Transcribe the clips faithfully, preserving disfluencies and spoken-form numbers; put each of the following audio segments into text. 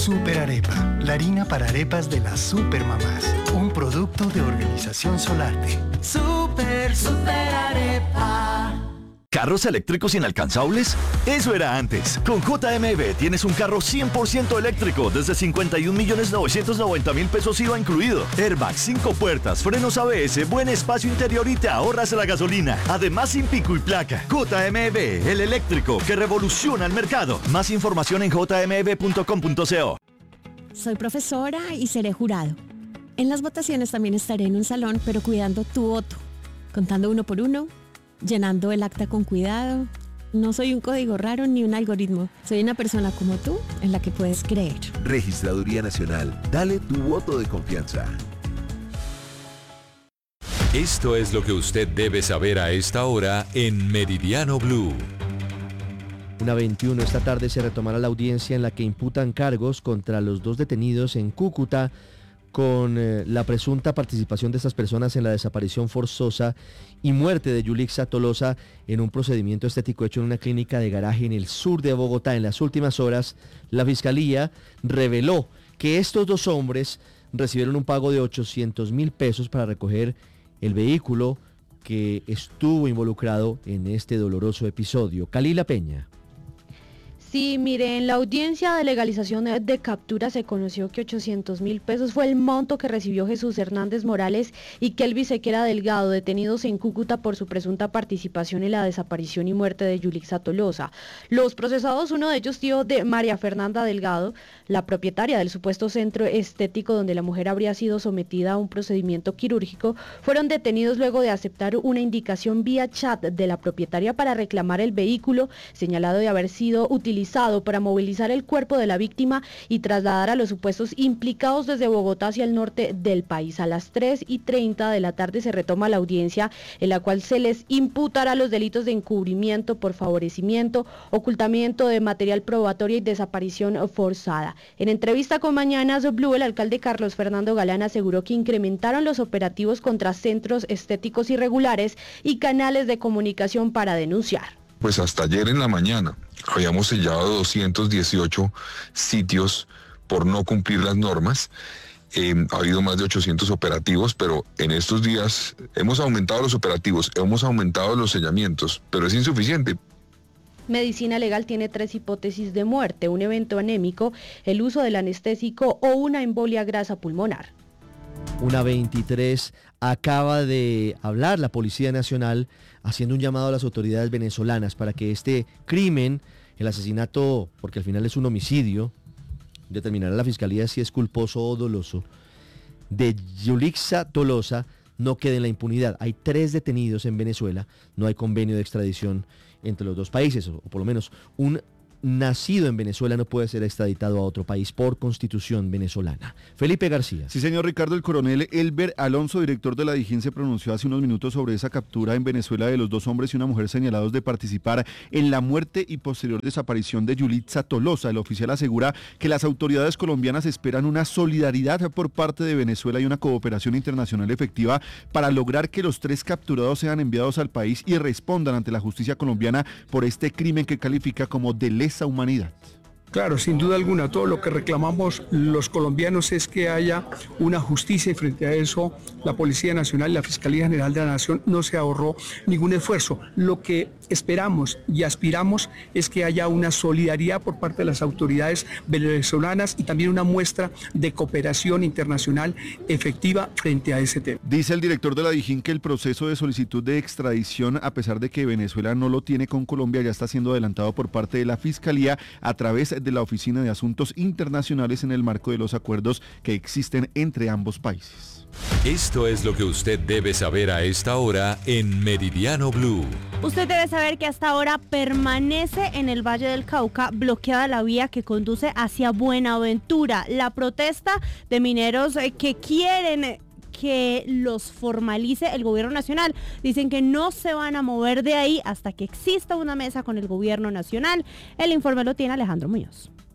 Super Arepa, la harina para arepas de las supermamás. Un producto de Organización Solarte. Super, super arepa. ¿Carros eléctricos inalcanzables? Eso era antes. Con J M B tienes un carro cien por ciento eléctrico desde cincuenta y un millones novecientos noventa mil pesos I V A incluido. Airbag, cinco puertas, frenos A B S, buen espacio interior y te ahorras la gasolina. Además sin pico y placa. J M B, el eléctrico que revoluciona el mercado. Más información en j m b punto com punto co. Soy profesora y seré jurado. En las votaciones también estaré en un salón, pero cuidando tu voto. Contando uno por uno, llenando el acta con cuidado. No soy un código raro ni un algoritmo. Soy una persona como tú en la que puedes creer. Registraduría Nacional. Dale tu voto de confianza. Esto es lo que usted debe saber a esta hora en Meridiano Blue. Una veintiuno esta tarde se retomará la audiencia en la que imputan cargos contra los dos detenidos en Cúcuta con eh, la presunta participación de estas personas en la desaparición forzosa y muerte de Yulixa Tolosa en un procedimiento estético hecho en una clínica de garaje en el sur de Bogotá. En las últimas horas, la Fiscalía reveló que estos dos hombres recibieron un pago de ochocientos mil pesos para recoger el vehículo que estuvo involucrado en este doloroso episodio. Kalila Peña. Sí, mire, en la audiencia de legalización de captura se conoció que ochocientos mil pesos fue el monto que recibió Jesús Hernández Morales y Kelvin Sequera Delgado, detenidos en Cúcuta por su presunta participación en la desaparición y muerte de Yulixa Tolosa. Los procesados, uno de ellos tío de María Fernanda Delgado, la propietaria del supuesto centro estético donde la mujer habría sido sometida a un procedimiento quirúrgico, fueron detenidos luego de aceptar una indicación vía chat de la propietaria para reclamar el vehículo, señalado de haber sido utilizado para movilizar el cuerpo de la víctima y trasladar a los supuestos implicados desde Bogotá hacia el norte del país. A las tres y treinta de la tarde se retoma la audiencia en la cual se les imputará los delitos de encubrimiento por favorecimiento, ocultamiento de material probatorio y desaparición forzada. En entrevista con Mañanas Blue, el alcalde Carlos Fernando Galán aseguró que incrementaron los operativos contra centros estéticos irregulares y canales de comunicación para denunciar. Pues hasta ayer en la mañana habíamos sellado doscientos dieciocho sitios por no cumplir las normas. Eh, ha habido más de ochocientos operativos, pero en estos días hemos aumentado los operativos, hemos aumentado los sellamientos, pero es insuficiente. Medicina Legal tiene tres hipótesis de muerte: un evento anémico, el uso del anestésico o una embolia grasa pulmonar. Una veintitrés acaba de hablar la Policía Nacional haciendo un llamado a las autoridades venezolanas para que este crimen, el asesinato, porque al final es un homicidio, determinará la Fiscalía si es culposo o doloso, de Yulixa Tolosa, no quede en la impunidad. Hay tres detenidos en Venezuela, no hay convenio de extradición entre los dos países, o por lo menos un nacido en Venezuela no puede ser extraditado a otro país por constitución venezolana. Felipe García. Sí, señor Ricardo, el coronel Elber Alonso, director de la DIJÍN, se pronunció hace unos minutos sobre esa captura en Venezuela de los dos hombres y una mujer señalados de participar en la muerte y posterior desaparición de Yulixa Tolosa. El oficial asegura que las autoridades colombianas esperan una solidaridad por parte de Venezuela y una cooperación internacional efectiva para lograr que los tres capturados sean enviados al país y respondan ante la justicia colombiana por este crimen que califica como de lesa humanidad. Claro, sin duda alguna, todo lo que reclamamos los colombianos es que haya una justicia, y frente a eso la Policía Nacional y la Fiscalía General de la Nación no se ahorró ningún esfuerzo. Lo que esperamos y aspiramos es que haya una solidaridad por parte de las autoridades venezolanas y también una muestra de cooperación internacional efectiva frente a ese tema. Dice el director de la DIJÍN que el proceso de solicitud de extradición, a pesar de que Venezuela no lo tiene con Colombia, ya está siendo adelantado por parte de la Fiscalía a través de la Oficina de Asuntos Internacionales en el marco de los acuerdos que existen entre ambos países. Esto es lo que usted debe saber a esta hora en Meridiano Blue. Usted debe saber que hasta ahora permanece en el Valle del Cauca bloqueada la vía que conduce hacia Buenaventura. La protesta de mineros que quieren que los formalice el gobierno nacional. Dicen que no se van a mover de ahí hasta que exista una mesa con el gobierno nacional. El informe lo tiene Alejandro Muñoz.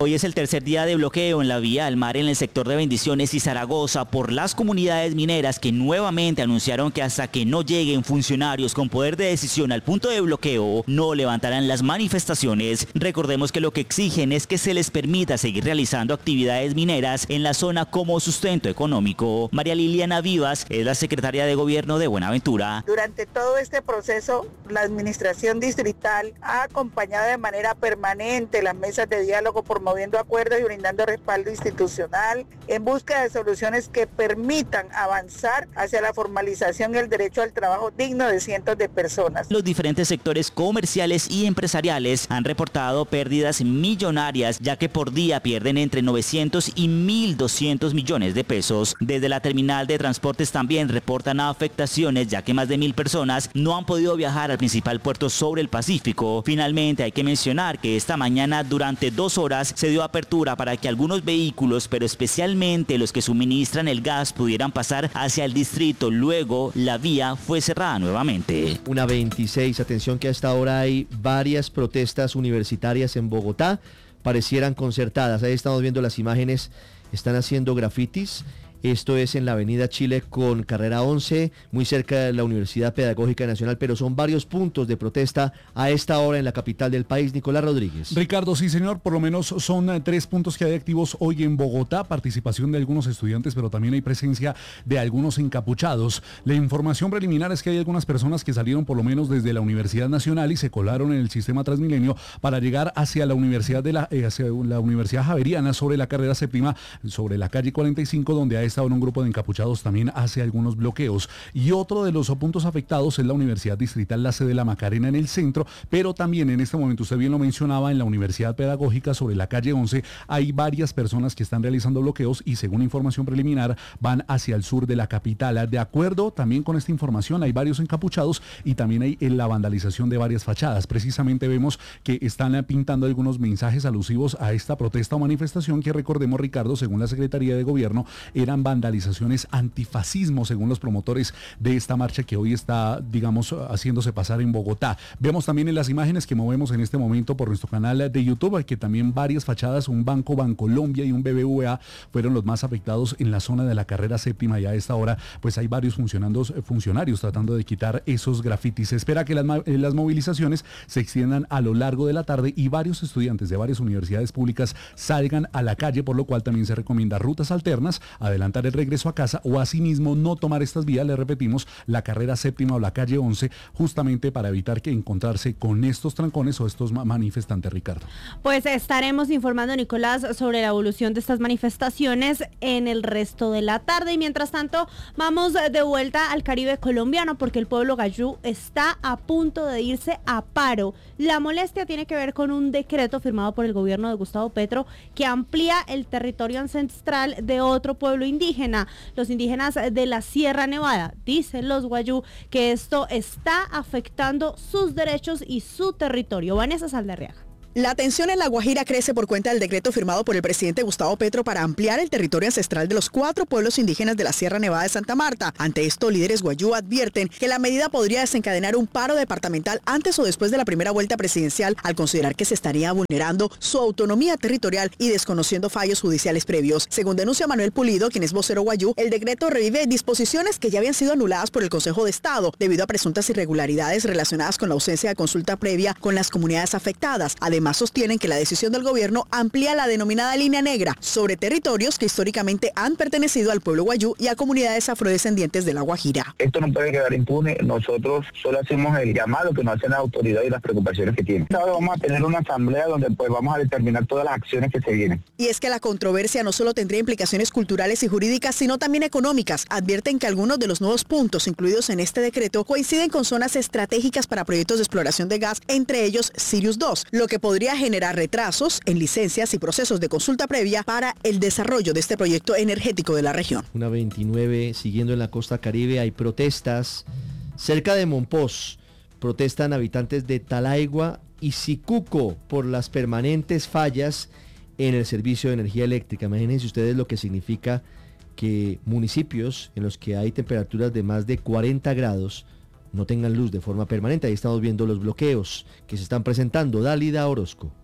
Hoy es el tercer día de bloqueo en la vía al mar en el sector de Bendiciones y Zaragoza por las comunidades mineras que nuevamente anunciaron que hasta que no lleguen funcionarios con poder de decisión al punto de bloqueo, no levantarán las manifestaciones. Recordemos que lo que exigen es que se les permita seguir realizando actividades mineras en la zona como sustento económico. María Liliana Vivas es la secretaria de Gobierno de Buenaventura. Durante todo este proceso, la administración distrital ha acompañado de manera permanente las mesas de diálogo por promoviendo acuerdos y brindando respaldo institucional en busca de soluciones que permitan avanzar hacia la formalización y el derecho al trabajo digno de cientos de personas. Los diferentes sectores comerciales y empresariales han reportado pérdidas millonarias, ya que por día pierden entre novecientos y mil doscientos millones de pesos. Desde la terminal de transportes también reportan afectaciones, ya que más de mil personas no han podido viajar al principal puerto sobre el Pacífico. Finalmente hay que mencionar que esta mañana durante dos horas se dio apertura para que algunos vehículos, pero especialmente los que suministran el gas, pudieran pasar hacia el distrito. Luego la vía fue cerrada nuevamente. Una veintiséis, atención que hasta ahora hay varias protestas universitarias en Bogotá, parecieran concertadas. Ahí estamos viendo las imágenes, están haciendo grafitis. Esto es en la avenida Chile con carrera once, muy cerca de la Universidad Pedagógica Nacional, pero son varios puntos de protesta a esta hora en la capital del país. Nicolás Rodríguez. Ricardo, sí señor, por lo menos son eh, tres puntos que hay activos hoy en Bogotá, participación de algunos estudiantes, pero también hay presencia de algunos encapuchados. La información preliminar es que hay algunas personas que salieron por lo menos desde la Universidad Nacional y se colaron en el sistema Transmilenio para llegar hacia la Universidad de la, eh, hacia la Universidad Javeriana sobre la carrera séptima, sobre la calle cuarenta y cinco, donde hay estado en un grupo de encapuchados también hace algunos bloqueos. Y otro de los puntos afectados es la Universidad Distrital La Sede de la Macarena en el centro, pero también en este momento, usted bien lo mencionaba, en la Universidad Pedagógica sobre la calle once hay varias personas que están realizando bloqueos y según información preliminar van hacia el sur de la capital. De acuerdo también con esta información, hay varios encapuchados y también hay en la vandalización de varias fachadas. Precisamente vemos que están pintando algunos mensajes alusivos a esta protesta o manifestación que, recordemos, Ricardo, según la Secretaría de Gobierno, eran vandalizaciones antifascismo, según los promotores de esta marcha que hoy está, digamos, haciéndose pasar en Bogotá. Vemos también en las imágenes que movemos en este momento por nuestro canal de YouTube que también varias fachadas, un banco Bancolombia y un B B V A fueron los más afectados en la zona de la carrera séptima, y a esta hora pues hay varios funcionando, funcionarios tratando de quitar esos grafitis. Se espera que las, las movilizaciones se extiendan a lo largo de la tarde y varios estudiantes de varias universidades públicas salgan a la calle, por lo cual también se recomienda rutas alternas, adelantar el regreso a casa o asimismo no tomar estas vías, le repetimos, la carrera séptima o la calle once, justamente para evitar que encontrarse con estos trancones o estos manifestantes, Ricardo. Pues estaremos informando, Nicolás, sobre la evolución de estas manifestaciones en el resto de la tarde, y mientras tanto vamos de vuelta al Caribe colombiano porque el pueblo gayú está a punto de irse a paro. La molestia tiene que ver con un decreto firmado por el gobierno de Gustavo Petro que amplía el territorio ancestral de otro pueblo indígena, los indígenas de la Sierra Nevada. Dicen los guayú que esto está afectando sus derechos y su territorio. Vanessa Saldarriaga. La tensión en La Guajira crece por cuenta del decreto firmado por el presidente Gustavo Petro para ampliar el territorio ancestral de los cuatro pueblos indígenas de la Sierra Nevada de Santa Marta. Ante esto, líderes guayú advierten que la medida podría desencadenar un paro departamental antes o después de la primera vuelta presidencial, al considerar que se estaría vulnerando su autonomía territorial y desconociendo fallos judiciales previos. Según denuncia Manuel Pulido, quien es vocero guayú, el decreto revive disposiciones que ya habían sido anuladas por el Consejo de Estado debido a presuntas irregularidades relacionadas con la ausencia de consulta previa con las comunidades afectadas. Además, Además, sostienen que la decisión del gobierno amplía la denominada línea negra sobre territorios que históricamente han pertenecido al pueblo guayú y a comunidades afrodescendientes de La Guajira. Esto no puede quedar impune. Nosotros solo hacemos el llamado que nos hacen las autoridades y las preocupaciones que tienen. Ahora vamos a tener una asamblea donde pues vamos a determinar todas las acciones que se vienen. Y es que la controversia no solo tendría implicaciones culturales y jurídicas, sino también económicas. Advierten que algunos de los nuevos puntos incluidos en este decreto coinciden con zonas estratégicas para proyectos de exploración de gas, entre ellos Sirius dos, lo que podría generar retrasos en licencias y procesos de consulta previa para el desarrollo de este proyecto energético de la región. Una veintinueve, siguiendo en la costa caribe, hay protestas cerca de Monpós. Protestan habitantes de Talaigua y Sicuco por las permanentes fallas en el servicio de energía eléctrica. Imagínense ustedes lo que significa que municipios en los que hay temperaturas de más de cuarenta grados no tengan luz de forma permanente. Ahí estamos viendo los bloqueos que se están presentando. Dálida Orozco.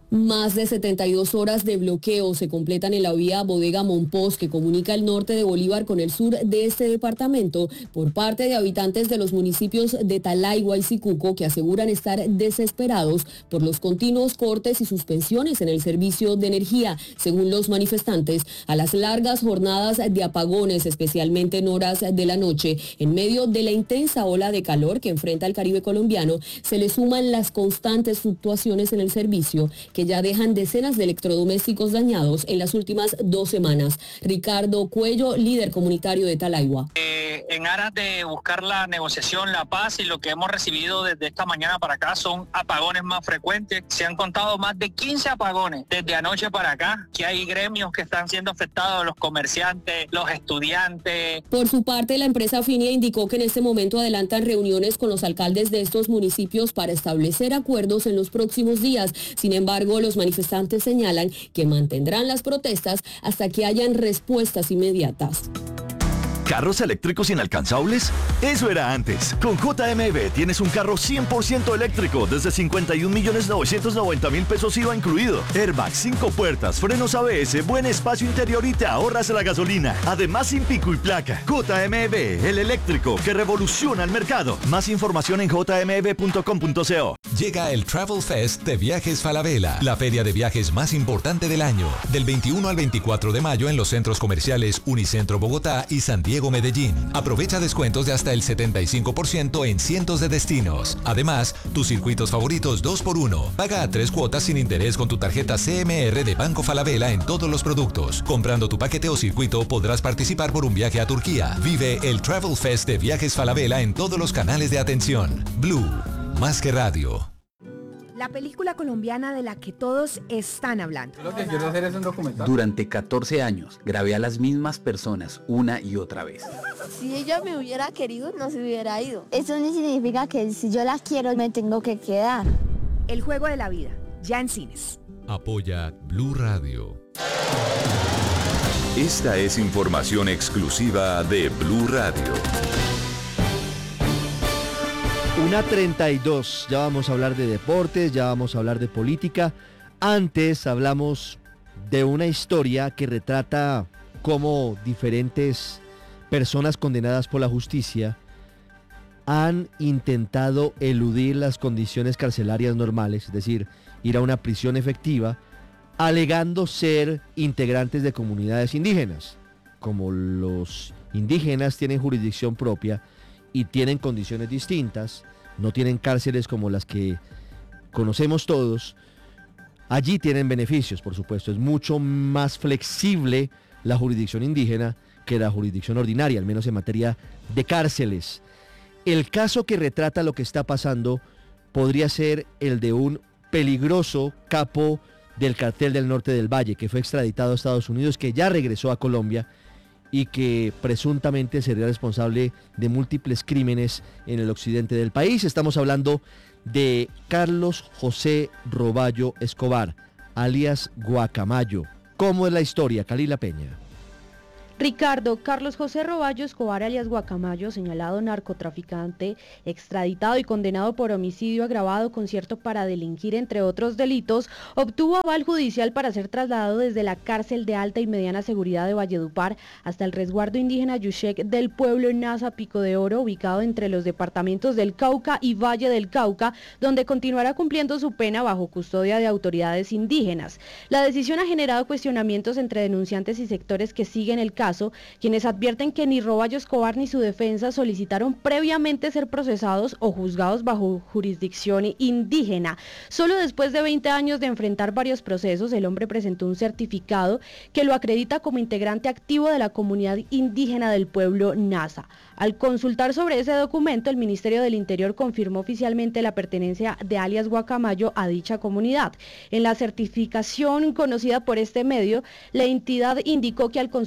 Más de setenta y dos horas de bloqueo se completan en la vía Bodega Monpós, que comunica el norte de Bolívar con el sur de este departamento, por parte de habitantes de los municipios de Talaigua y Sicuco, que aseguran estar desesperados por los continuos cortes y suspensiones en el servicio de energía. Según los manifestantes, a las largas jornadas de apagones, especialmente en horas de la noche, en medio de la intensa ola de calor que enfrenta el Caribe colombiano, se le suman las constantes fluctuaciones en el servicio, que ya dejan decenas de electrodomésticos dañados en las últimas dos semanas. Ricardo Cuello, líder comunitario de Talaigua. Eh, en aras de buscar la negociación, la paz, y lo que hemos recibido desde esta mañana para acá son apagones más frecuentes. Se han contado más de quince apagones desde anoche para acá, que hay gremios que están siendo afectados, los comerciantes, los estudiantes. Por su parte, la empresa Finia indicó que en este momento adelantan reuniones con los alcaldes de estos municipios para establecer acuerdos en los próximos días. Sin embargo, los manifestantes señalan que mantendrán las protestas hasta que hayan respuestas inmediatas. ¿Carros eléctricos inalcanzables? Eso era antes. Con J M B tienes un carro cien por ciento eléctrico desde cincuenta y un millones novecientos noventa mil pesos I V A incluido. Airbag, cinco puertas, frenos A B S, buen espacio interior y te ahorras la gasolina. Además, sin pico y placa. J M B, el eléctrico que revoluciona el mercado. Más información en j m b punto com punto co. Llega el Travel Fest de Viajes Falabella, la feria de viajes más importante del año. Del veintiuno al veinticuatro de mayo en los centros comerciales Unicentro Bogotá y San Diego Medellín. Aprovecha descuentos de hasta el setenta y cinco por ciento en cientos de destinos. Además, tus circuitos favoritos dos por uno. Paga a tres cuotas sin interés con tu tarjeta C M R de Banco Falabella en todos los productos. Comprando tu paquete o circuito podrás participar por un viaje a Turquía. Vive el Travel Fest de Viajes Falabella en todos los canales de atención. Blue, más que radio. La película colombiana de la que todos están hablando. Lo que quiero hacer es un documental. Durante catorce años grabé a las mismas personas una y otra vez. Si ella me hubiera querido, no se hubiera ido. Eso no significa que si yo la quiero, me tengo que quedar. El juego de la vida, ya en cines. Apoya Blue Radio. Esta es información exclusiva de Blue Radio. Una treinta y dos, ya vamos a hablar de deportes, ya vamos a hablar de política. Antes hablamos de una historia que retrata cómo diferentes personas condenadas por la justicia han intentado eludir las condiciones carcelarias normales, es decir, ir a una prisión efectiva, alegando ser integrantes de comunidades indígenas. Como los indígenas tienen jurisdicción propia y tienen condiciones distintas, no tienen cárceles como las que conocemos todos, allí tienen beneficios, por supuesto. Es mucho más flexible la jurisdicción indígena que la jurisdicción ordinaria, al menos en materia de cárceles. El caso que retrata lo que está pasando podría ser el de un peligroso capo del cartel del norte del Valle, que fue extraditado a Estados Unidos, que ya regresó a Colombia y que presuntamente sería responsable de múltiples crímenes en el occidente del país. Estamos hablando de Carlos José Roballo Escobar, alias Guacamayo. ¿Cómo es la historia, Kalila Peña? Ricardo, Carlos José Roballo Escobar, alias Guacamayo, señalado narcotraficante, extraditado y condenado por homicidio agravado, concierto para delinquir, entre otros delitos, obtuvo aval judicial para ser trasladado desde la cárcel de alta y mediana seguridad de Valledupar hasta el resguardo indígena Yushek del pueblo Nasa Pico de Oro, ubicado entre los departamentos del Cauca y Valle del Cauca, donde continuará cumpliendo su pena bajo custodia de autoridades indígenas. La decisión ha generado cuestionamientos entre denunciantes y sectores que siguen el caso, quienes advierten que ni Roballo Escobar ni su defensa solicitaron previamente ser procesados o juzgados bajo jurisdicción indígena. Solo después de veinte años de enfrentar varios procesos, el hombre presentó un certificado que lo acredita como integrante activo de la comunidad indígena del pueblo Nasa. Al consultar sobre ese documento, el Ministerio del Interior confirmó oficialmente la pertenencia de alias Guacamayo a dicha comunidad. En la certificación conocida por este medio, la entidad indicó que al consultar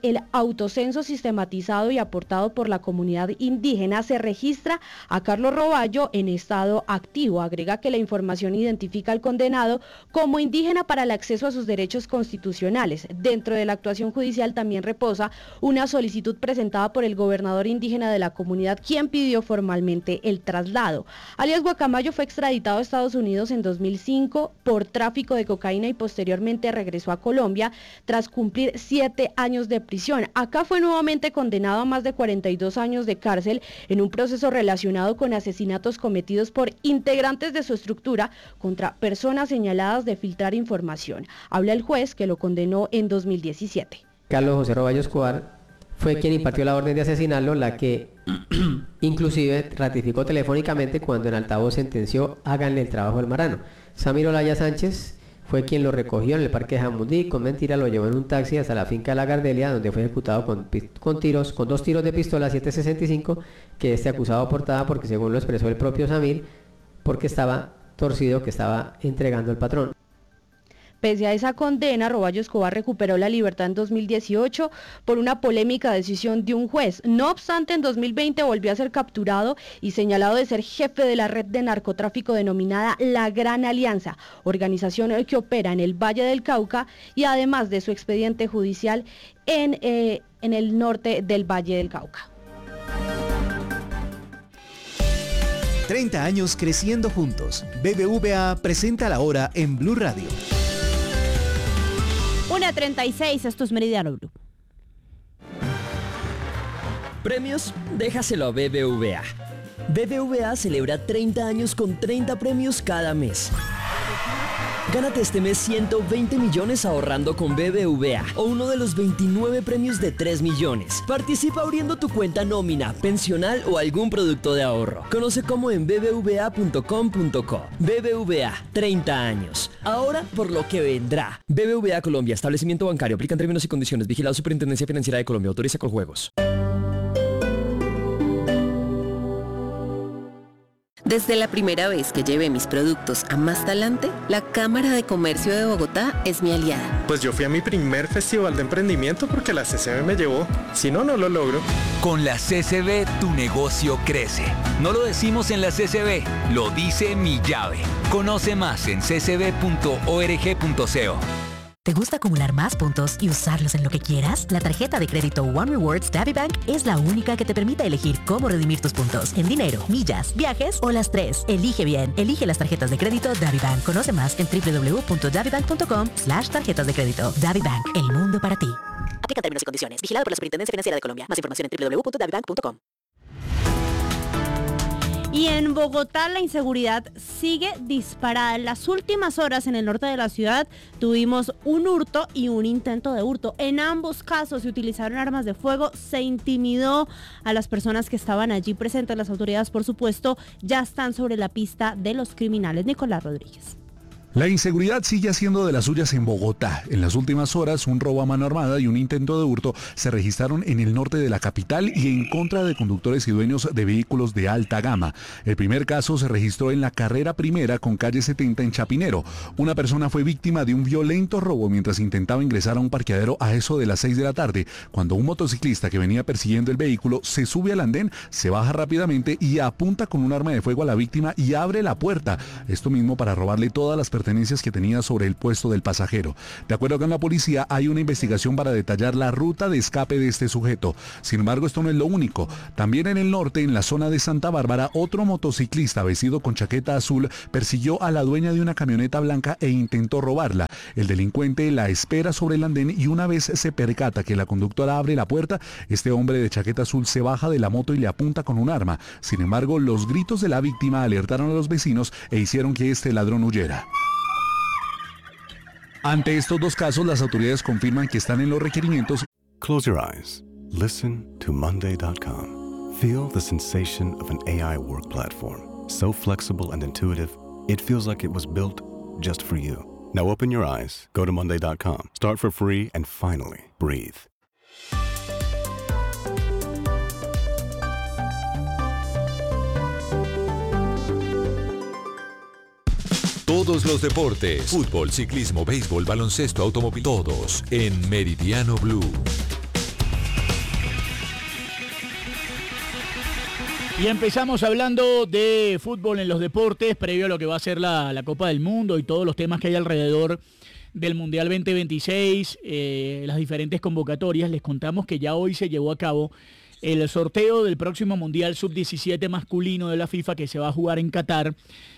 el autocenso sistematizado y aportado por la comunidad indígena, se registra a Carlos Roballo en estado activo. Agrega que la información identifica al condenado como indígena para el acceso a sus derechos constitucionales. Dentro de la actuación judicial también reposa una solicitud presentada por el gobernador indígena de la comunidad, quien pidió formalmente el traslado. Alias Guacamayo fue extraditado a Estados Unidos en dos mil cinco por tráfico de cocaína y posteriormente regresó a Colombia tras cumplir siete años de prisión. Acá fue nuevamente condenado a más de cuarenta y dos años de cárcel en un proceso relacionado con asesinatos cometidos por integrantes de su estructura contra personas señaladas de filtrar información. Habla el juez que lo condenó en dos mil diecisiete. Carlos José Roballo Escobar fue quien impartió la orden de asesinarlo, la que inclusive ratificó telefónicamente cuando en altavoz sentenció: háganle el trabajo al marrano. Samir Olaya Sánchez fue quien lo recogió en el parque de Jamundí, con mentira lo llevó en un taxi hasta la finca de La Gardelia, donde fue ejecutado con, con tiros, con dos tiros de pistola siete sesenta y cinco, que este acusado portaba porque, según lo expresó el propio Samir, porque estaba torcido, que estaba entregando al patrón. Pese a esa condena, Roballo Escobar recuperó la libertad en dos mil dieciocho por una polémica decisión de un juez. No obstante, en dos mil veinte volvió a ser capturado y señalado de ser jefe de la red de narcotráfico denominada La Gran Alianza, organización que opera en el Valle del Cauca, y además de su expediente judicial en, eh, en el norte del Valle del Cauca. treinta años creciendo juntos. B B V A presenta la hora en Blue Radio. una treinta y seis, esto es Meridiano Blue. Premios, déjaselo a B B V A. B B V A celebra treinta años con treinta premios cada mes. Gánate este mes ciento veinte millones ahorrando con B B V A o uno de los veintinueve premios de tres millones. Participa abriendo tu cuenta nómina, pensional o algún producto de ahorro. Conoce cómo en b b v a punto com punto co. B B V A, treinta años. Ahora por lo que vendrá. B B V A Colombia, establecimiento bancario, aplican términos y condiciones. Vigilado Superintendencia Financiera de Colombia, autoriza con juegos. Desde la primera vez que llevé mis productos a Más Talante, la Cámara de Comercio de Bogotá es mi aliada. Pues yo fui a mi primer festival de emprendimiento porque la C C B me llevó. Si no, no lo logro. Con la C C B tu negocio crece. No lo decimos en la C C B, lo dice Mi Llave. Conoce más en c c b punto org punto co. ¿Te gusta acumular más puntos y usarlos en lo que quieras? La tarjeta de crédito One Rewards DaviBank es la única que te permite elegir cómo redimir tus puntos. En dinero, millas, viajes o las tres. Elige bien. Elige las tarjetas de crédito DaviBank. Conoce más en w w w punto davibank punto com slash tarjetas de crédito. DaviBank, el mundo para ti. Aplica términos y condiciones. Vigilado por la Superintendencia Financiera de Colombia. Más información en w w w punto davibank punto com. Y en Bogotá la inseguridad sigue disparada. En las últimas horas en el norte de la ciudad tuvimos un hurto y un intento de hurto. En ambos casos se utilizaron armas de fuego, se intimidó a las personas que estaban allí presentes. Las autoridades, por supuesto, ya están sobre la pista de los criminales. Nicolás Rodríguez. La inseguridad sigue haciendo de las suyas en Bogotá. En las últimas horas, un robo a mano armada y un intento de hurto se registraron en el norte de la capital y en contra de conductores y dueños de vehículos de alta gama. El primer caso se registró en la carrera primera con calle setenta en Chapinero. Una persona fue víctima de un violento robo mientras intentaba ingresar a un parqueadero a eso de las seis de la tarde, cuando un motociclista que venía persiguiendo el vehículo se sube al andén, se baja rápidamente y apunta con un arma de fuego a la víctima y abre la puerta. Esto mismo para robarle todas las pertenencias que tenía sobre el puesto del pasajero. De acuerdo con la policía, hay una investigación para detallar la ruta de escape de este sujeto. Sin embargo, esto no es lo único. También en el norte, en la zona de Santa Bárbara, otro motociclista vestido con chaqueta azul persiguió a la dueña de una camioneta blanca e intentó robarla. El delincuente la espera sobre el andén y una vez se percata que la conductora abre la puerta, este hombre de chaqueta azul se baja de la moto y le apunta con un arma. Sin embargo, los gritos de la víctima alertaron a los vecinos e hicieron que este ladrón huyera. Ante estos dos casos, las autoridades confirman que están en los requerimientos. Close your eyes. Listen to Monday dot com. Feel the sensation of an A I work platform. So flexible and intuitive, it feels like it was built just for you. Now open your eyes, go to Monday dot com, start for free, and finally, breathe. Todos los deportes, fútbol, ciclismo, béisbol, baloncesto, automóvil, todos en Meridiano Blue. Y empezamos hablando de fútbol en los deportes, previo a lo que va a ser la, la Copa del Mundo y todos los temas que hay alrededor del Mundial veinte veintiséis, eh, las diferentes convocatorias. Les contamos que ya hoy se llevó a cabo el sorteo del próximo Mundial sub diecisiete masculino de la FIFA, que se va a jugar en Qatar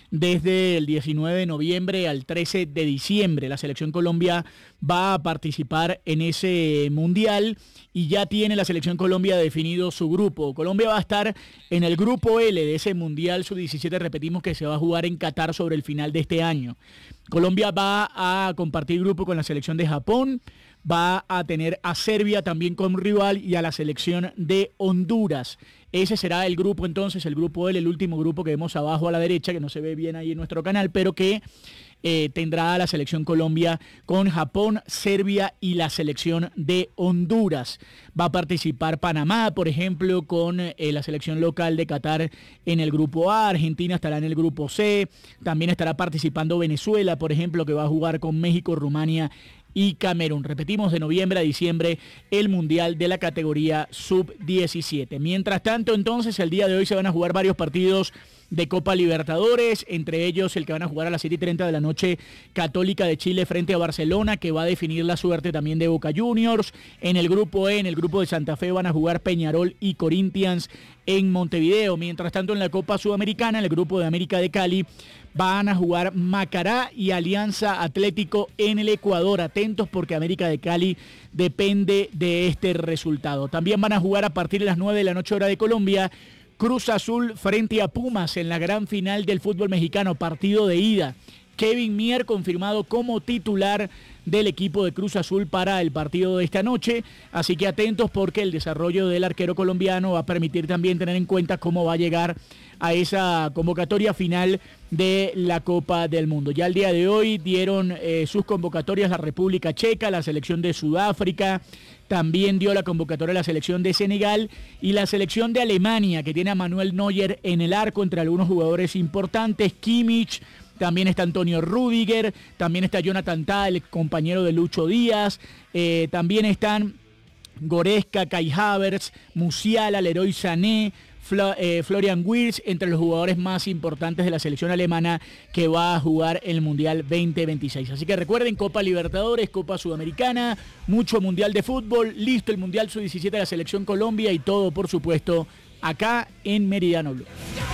desde el diecinueve de noviembre al trece de diciembre. La selección Colombia va a participar en ese Mundial y ya tiene la selección Colombia definido su grupo. Colombia va a estar en el grupo L de ese Mundial sub diecisiete, repetimos, que se va a jugar en Qatar sobre el final de este año. Colombia va a compartir grupo con la selección de Japón, va a tener a Serbia también como rival y a la selección de Honduras. Ese será el grupo entonces, el grupo L, el último grupo que vemos abajo a la derecha, que no se ve bien ahí en nuestro canal, pero que eh, tendrá a la selección Colombia con Japón, Serbia y la selección de Honduras. Va a participar Panamá, por ejemplo, con eh, la selección local de Qatar en el grupo A. Argentina estará en el grupo C. También estará participando Venezuela, por ejemplo, que va a jugar con México, Rumania y Camerún. Repetimos, de noviembre a diciembre el Mundial de la categoría sub diecisiete. Mientras tanto, entonces, el día de hoy se van a jugar varios partidos de Copa Libertadores, entre ellos el que van a jugar a las siete y treinta de la noche, Católica de Chile frente a Barcelona, que va a definir la suerte también de Boca Juniors. En el grupo E, en el grupo de Santa Fe, van a jugar Peñarol y Corinthians en Montevideo. Mientras tanto, en la Copa Sudamericana, en el grupo de América de Cali, van a jugar Macará y Alianza Atlético en el Ecuador. Atentos porque América de Cali depende de este resultado. También van a jugar a partir de las nueve de la noche hora de Colombia, Cruz Azul frente a Pumas en la gran final del fútbol mexicano, partido de ida. Kevin Mier confirmado como titular del equipo de Cruz Azul para el partido de esta noche, así que atentos porque el desarrollo del arquero colombiano va a permitir también tener en cuenta cómo va a llegar a esa convocatoria final de la Copa del Mundo. Ya el día de hoy dieron eh, sus convocatorias la República Checa, la selección de Sudáfrica, también dio la convocatoria la selección de Senegal y la selección de Alemania, que tiene a Manuel Neuer en el arco entre algunos jugadores importantes, Kimmich. También está Antonio Rüdiger, también está Jonathan Tah, el compañero de Lucho Díaz, eh, también están Goretzka, Kai Havertz, Musiala, Leroy Sané, Fla, eh, Florian Wirtz, entre los jugadores más importantes de la selección alemana que va a jugar el Mundial veinte veintiséis. Así que recuerden, Copa Libertadores, Copa Sudamericana, mucho Mundial de Fútbol, listo el Mundial sub diecisiete de la selección Colombia y todo, por supuesto, acá en Meridiano Blue.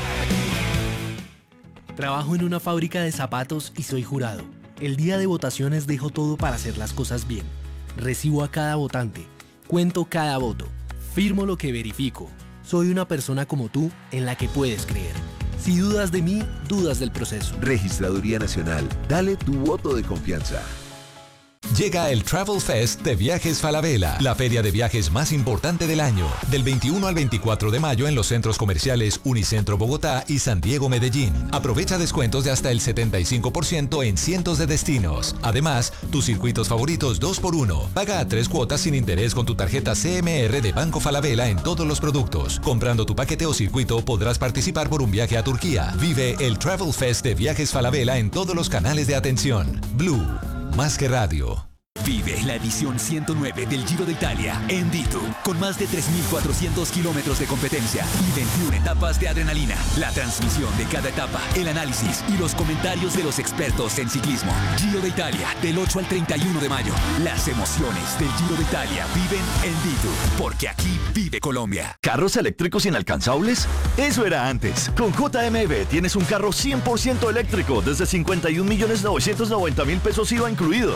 Trabajo en una fábrica de zapatos y soy jurado. El día de votaciones dejo todo para hacer las cosas bien. Recibo a cada votante, cuento cada voto, firmo lo que verifico. Soy una persona como tú en la que puedes creer. Si dudas de mí, dudas del proceso. Registraduría Nacional, dale tu voto de confianza. Llega el Travel Fest de Viajes Falabella, la feria de viajes más importante del año, del veintiuno al veinticuatro de mayo en los centros comerciales Unicentro Bogotá y San Diego Medellín. Aprovecha descuentos de hasta el setenta y cinco por ciento en cientos de destinos. Además, tus circuitos favoritos dos por uno. Paga a tres cuotas sin interés con tu tarjeta C M R de Banco Falabella en todos los productos. Comprando tu paquete o circuito podrás participar por un viaje a Turquía. Vive el Travel Fest de Viajes Falabella en todos los canales de atención. Blue, más que radio. Vive la edición ciento nueve del Giro de Italia en Dito, con más de tres mil cuatrocientos kilómetros de competencia y veintiuna etapas de adrenalina. La transmisión de cada etapa, el análisis y los comentarios de los expertos en ciclismo. Giro de Italia, del ocho al treinta y uno de mayo. Las emociones del Giro de Italia viven en Dito, porque aquí vive Colombia. ¿Carros eléctricos inalcanzables? Eso era antes. Con J M B tienes un carro cien por ciento eléctrico desde cincuenta y un millones novecientos noventa mil pesos I V A incluido.